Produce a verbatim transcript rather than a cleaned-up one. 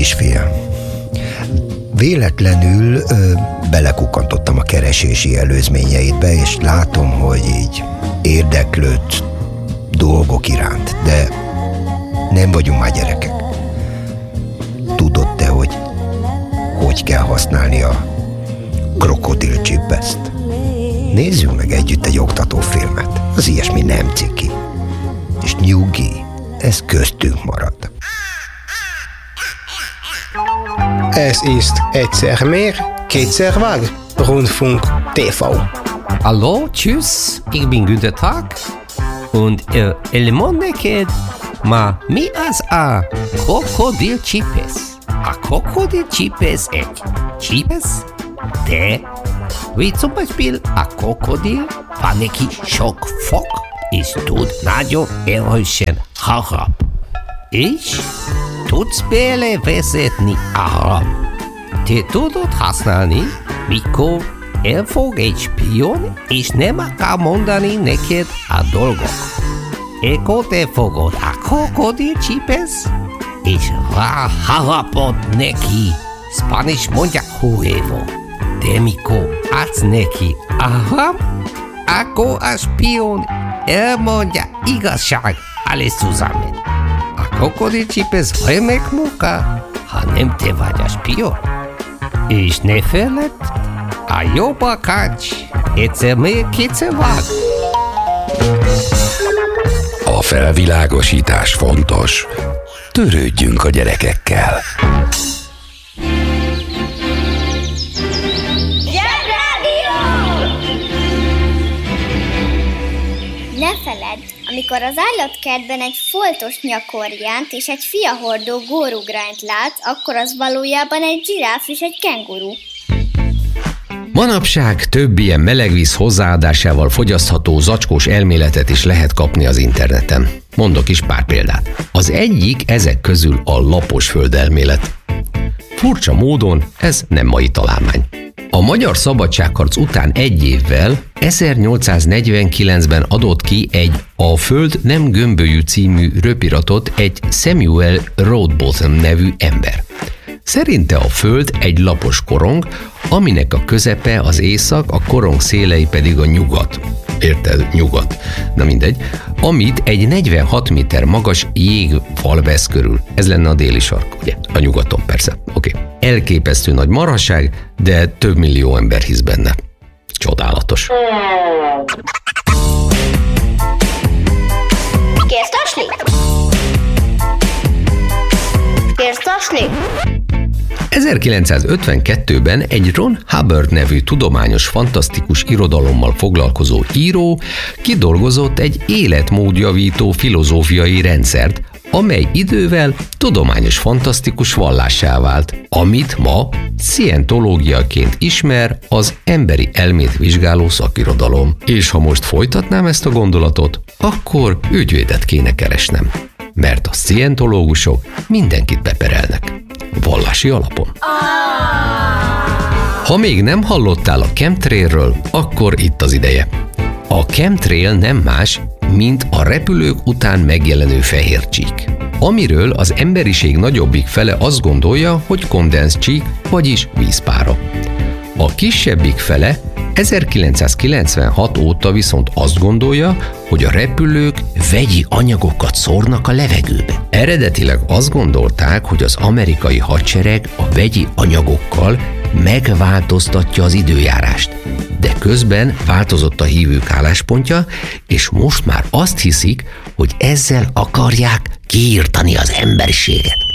kisfiam. Véletlenül ö, belekukkantottam a keresési előzményeidbe, és látom, hogy így érdeklődsz dolgok iránt, de nem vagyunk már gyerekek. Tudod te, hogy hogy kell használni a krokodil gé pé es-t? Nézzünk meg együtt egy oktatófilmet. Az ilyesmi nem ciki. És nyugi, ez köztünk marad. Es ist egyszer mehr, kétszer Waag, Rundfunk té vé. Hallo, tschüss, ich bin Günter Tag und äh, elmond neked, ma mi az a krokodil gé pé es? A krokodil gé pé es egy gé pé es, de wie zum Beispiel a krokodil van neki sok fog, és tud nagyon erősen harap. És tudsz belevezetni áram. Te tudod használni, mikor elfog egy spion, és nem akar mondani neked a dolgok. Ekkor te fogod a krokodil gé pé es, és ráharapod neki. Spanish mondja huevo. De mikor adsz neki áram, akkor a spion elmondja igazság, alles zusammen. A krokodil gé pé es remek munka, ha nem te vagy a spion. És ne feledd, a jobb a kacs, egyszer még, kétszer Waag. A felvilágosítás fontos. Törődjünk a gyerekekkel. Ne feledd, amikor az állatkertben egy foltos nyakorjánt és egy fiahordó górugrányt lát, akkor az valójában egy zsiráf és egy kenguru. Manapság több ilyen melegvíz hozzáadásával fogyasztható zacskós elméletet is lehet kapni az interneten. Mondok is pár példát. Az egyik ezek közül a laposföld elmélet. Furcsa módon ez nem mai találmány. A magyar szabadságharc után egy évvel, ezernyolcszáznegyvenkilencben adott ki egy A Föld nem gömbölyű című röpiratot egy Samuel Rothbottom nevű ember. Szerinte a Föld egy lapos korong, aminek a közepe az észak, a korong szélei pedig a nyugat. Érted? Nyugat. Na mindegy. Amit egy negyvenhat méter magas jégfal vesz körül. Ez lenne a déli sark, ugye? A nyugaton persze. Oké. Okay. Elképesztő nagy marhaság, de több millió ember hisz benne. Csodálatos. Kérsz tasni? Kérsz tasni? ezerkilencszázötvenkettőben egy Ron Hubbard nevű tudományos fantasztikus irodalommal foglalkozó író kidolgozott egy életmódjavító filozófiai rendszert, amely idővel tudományos fantasztikus vallássá vált, amit ma szientológiaként ismer az emberi elmét vizsgáló szakirodalom. És ha most folytatnám ezt a gondolatot, akkor ügyvédet kéne keresnem, mert a szientológusok mindenkit beperelnek. Vallási alapon. Ha még nem hallottál a chemtrailről, akkor itt az ideje. A chemtrail nem más, mint a repülők után megjelenő fehér csík, amiről az emberiség nagyobbik fele azt gondolja, hogy kondenszcsík, vagyis vízpára. A kisebbik fele ezerkilencszázkilencvenhat óta viszont azt gondolja, hogy a repülők vegyi anyagokat szórnak a levegőbe. Eredetileg azt gondolták, hogy az amerikai hadsereg a vegyi anyagokkal megváltoztatja az időjárást, de közben változott a hívők álláspontja, és most már azt hiszik, hogy ezzel akarják kiirtani az emberiséget.